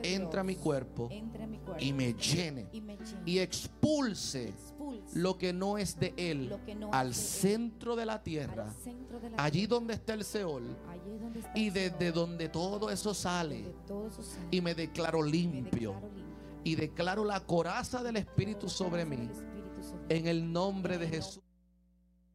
entre a mi cuerpo y me llene y expulse lo que no es de Él al centro de la tierra, allí donde está el Seol, y desde donde todo eso sale, y me declaro limpio y declaro la coraza del Espíritu sobre mí en el nombre de Jesús.